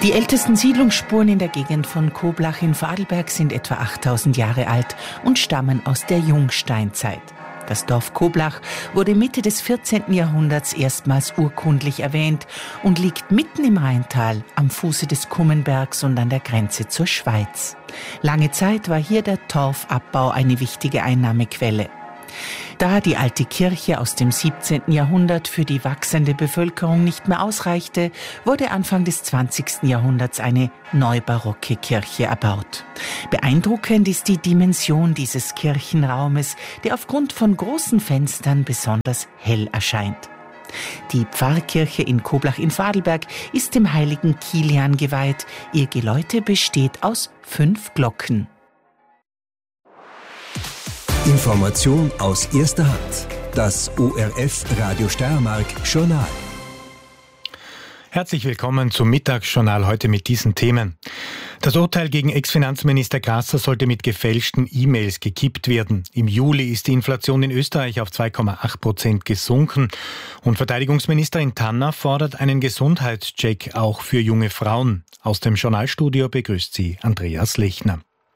Die ältesten Siedlungsspuren in der Gegend von Koblach in Vorarlberg sind etwa 8000 Jahre alt und stammen aus der Jungsteinzeit. Das Dorf Koblach wurde Mitte des 14. Jahrhunderts erstmals urkundlich erwähnt und liegt mitten im Rheintal am Fuße des Kummenbergs und an der Grenze zur Schweiz. Lange Zeit war hier der Torfabbau eine wichtige Einnahmequelle. Da die alte Kirche aus dem 17. Jahrhundert für die wachsende Bevölkerung nicht mehr ausreichte, wurde Anfang des 20. Jahrhunderts eine neubarocke Kirche erbaut. Beeindruckend ist die Dimension dieses Kirchenraumes, der aufgrund von großen Fenstern besonders hell erscheint. Die Pfarrkirche in Koblach in Vorarlberg ist dem heiligen Kilian geweiht. Ihr Geläute besteht aus 5 Glocken. Information aus erster Hand. Das ORF Radio Steiermark Journal. Herzlich willkommen zum Mittagsjournal heute mit diesen Themen. Das Urteil gegen Ex-Finanzminister Grasser sollte mit gefälschten E-Mails gekippt werden. Im Juli ist die Inflation in Österreich auf 2,8% gesunken. Und Verteidigungsministerin Tanner fordert einen Gesundheitscheck auch für junge Frauen. Aus dem Journalstudio begrüßt sie Andreas Lechner.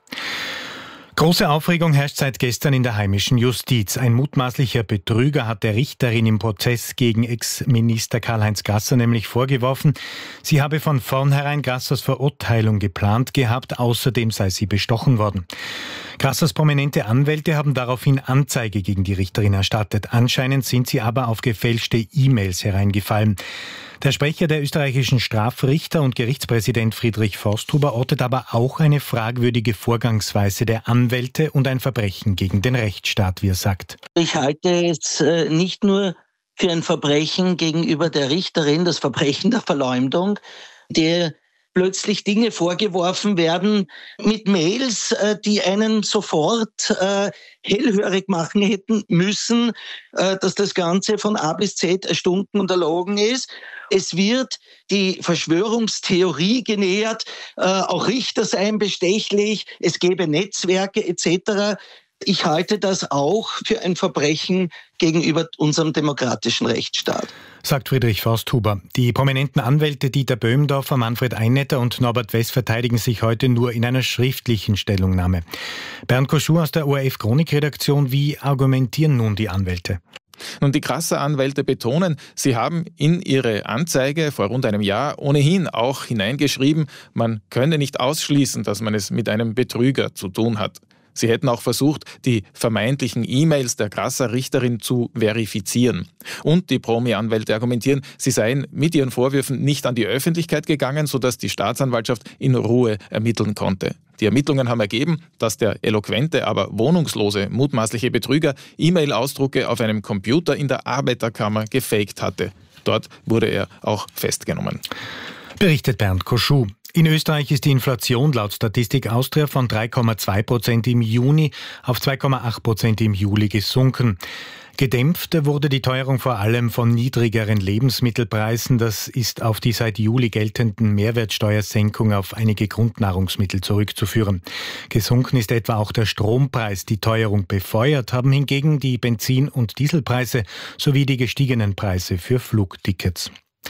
Große Aufregung herrscht seit gestern in der heimischen Justiz. Ein mutmaßlicher Betrüger hat der Richterin im Prozess gegen Ex-Minister Karl-Heinz Grasser nämlich vorgeworfen, sie habe von vornherein Grassers Verurteilung geplant gehabt, außerdem sei sie bestochen worden. Grassers prominente Anwälte haben daraufhin Anzeige gegen die Richterin erstattet. Anscheinend sind sie aber auf gefälschte E-Mails hereingefallen. Der Sprecher der österreichischen Strafrichter und Gerichtspräsident Friedrich Forsthuber ortet aber auch eine fragwürdige Vorgangsweise der Anwälte und ein Verbrechen gegen den Rechtsstaat, wie er sagt. Ich halte es nicht nur für ein Verbrechen gegenüber der Richterin, das Verbrechen der Verleumdung, der plötzlich Dinge vorgeworfen werden mit Mails, die einen sofort hellhörig machen hätten müssen, dass das Ganze von A bis Z erstunken und erlogen ist. Es wird die Verschwörungstheorie genährt, auch Richter seien bestechlich, es gäbe Netzwerke etc. Ich halte das auch für ein Verbrechen gegenüber unserem demokratischen Rechtsstaat. Sagt Friedrich Forsthuber. Die prominenten Anwälte Dieter Böhmdorfer, Manfred Einetter und Norbert Wess verteidigen sich heute nur in einer schriftlichen Stellungnahme. Bernd Koschur aus der ORF-Chronik-Redaktion, wie argumentieren nun die Anwälte? Nun, die Grasser-Anwälte betonen, sie haben in ihre Anzeige vor rund einem Jahr ohnehin auch hineingeschrieben, man könne nicht ausschließen, dass man es mit einem Betrüger zu tun hat. Sie hätten auch versucht, die vermeintlichen E-Mails der Grasser-Richterin zu verifizieren. Und die Promi-Anwälte argumentieren, sie seien mit ihren Vorwürfen nicht an die Öffentlichkeit gegangen, sodass die Staatsanwaltschaft in Ruhe ermitteln konnte. Die Ermittlungen haben ergeben, dass der eloquente, aber wohnungslose mutmaßliche Betrüger E-Mail-Ausdrucke auf einem Computer in der Arbeiterkammer gefaked hatte. Dort wurde er auch festgenommen. Berichtet Bernd Koschur. In Österreich ist die Inflation laut Statistik Austria von 3,2% im Juni auf 2,8% im Juli gesunken. Gedämpft wurde die Teuerung vor allem von niedrigeren Lebensmittelpreisen. Das ist auf die seit Juli geltenden Mehrwertsteuersenkung auf einige Grundnahrungsmittel zurückzuführen. Gesunken ist etwa auch der Strompreis. Die Teuerung befeuert haben hingegen die Benzin- und Dieselpreise sowie die gestiegenen Preise für Flugtickets.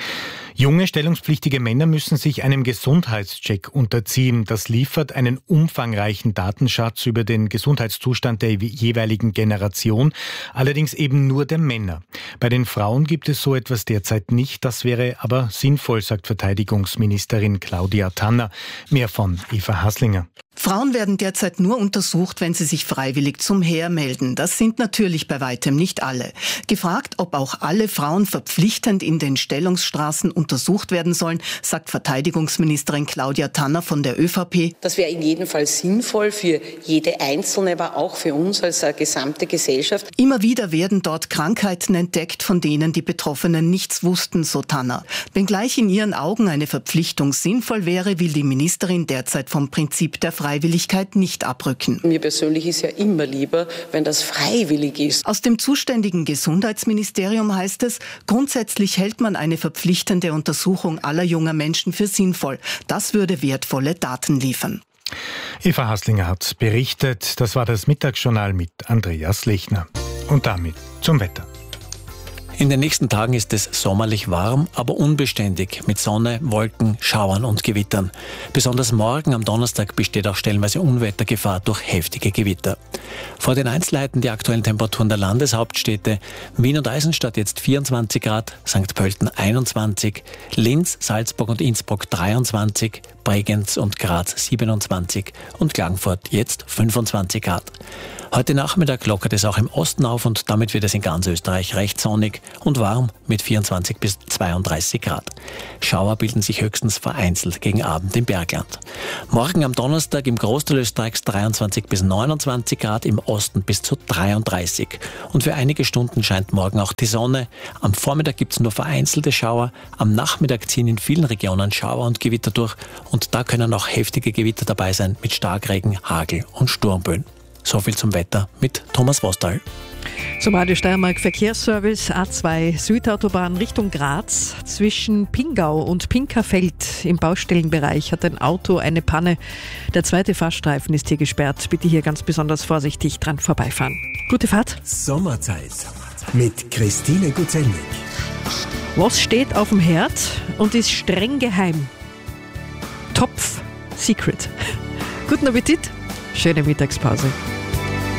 Junge stellungspflichtige Männer müssen sich einem Gesundheitscheck unterziehen. Das liefert einen umfangreichen Datenschatz über den Gesundheitszustand der jeweiligen Generation, allerdings eben nur der Männer. Bei den Frauen gibt es so etwas derzeit nicht. Das wäre aber sinnvoll, sagt Verteidigungsministerin Claudia Tanner. Mehr von Eva Haslinger. Frauen werden derzeit nur untersucht, wenn sie sich freiwillig zum Heer melden. Das sind natürlich bei weitem nicht alle. Gefragt, ob auch alle Frauen verpflichtend in den Stellungsstraßen untersucht werden sollen, sagt Verteidigungsministerin Claudia Tanner von der ÖVP. Das wäre in jedem Fall sinnvoll für jede Einzelne, aber auch für uns als gesamte Gesellschaft. Immer wieder werden dort Krankheiten entdeckt, von denen die Betroffenen nichts wussten, so Tanner. Wenngleich in ihren Augen eine Verpflichtung sinnvoll wäre, will die Ministerin derzeit vom Prinzip der Freiwilligkeit nicht abrücken. Mir persönlich ist ja immer lieber, wenn das freiwillig ist. Aus dem zuständigen Gesundheitsministerium heißt es, grundsätzlich hält man eine verpflichtende Untersuchung aller junger Menschen für sinnvoll. Das würde wertvolle Daten liefern. Eva Haslinger hat berichtet. Das war das Mittagsjournal mit Andreas Lechner. Und damit zum Wetter. In den nächsten Tagen ist es sommerlich warm, aber unbeständig mit Sonne, Wolken, Schauern und Gewittern. Besonders morgen am Donnerstag besteht auch stellenweise Unwettergefahr durch heftige Gewitter. Vor den Einzelheiten die aktuellen Temperaturen der Landeshauptstädte: Wien und Eisenstadt jetzt 24 Grad, St. Pölten 21, Linz, Salzburg und Innsbruck 23, Bregenz und Graz 27 und Klagenfurt jetzt 25 Grad. Heute Nachmittag lockert es auch im Osten auf und damit wird es in ganz Österreich recht sonnig und warm mit 24 bis 32 Grad. Schauer bilden sich höchstens vereinzelt gegen Abend im Bergland. Morgen am Donnerstag im Großteil Österreichs 23 bis 29 Grad, im Osten bis zu 33. Und für einige Stunden scheint morgen auch die Sonne. Am Vormittag gibt es nur vereinzelte Schauer, am Nachmittag ziehen in vielen Regionen Schauer und Gewitter durch und da können auch heftige Gewitter dabei sein mit Starkregen, Hagel und Sturmböen. So viel zum Wetter mit Thomas Vostal. Zum Radio Steiermark Verkehrsservice: A2 Südautobahn Richtung Graz. Zwischen Pingau und Pinkerfeld im Baustellenbereich hat ein Auto eine Panne. Der zweite Fahrstreifen ist hier gesperrt. Bitte hier ganz besonders vorsichtig dran vorbeifahren. Gute Fahrt. Sommerzeit mit Christine Guzelnik. Was steht auf dem Herd und ist streng geheim? Topf Secret. Guten Appetit, schöne Mittagspause.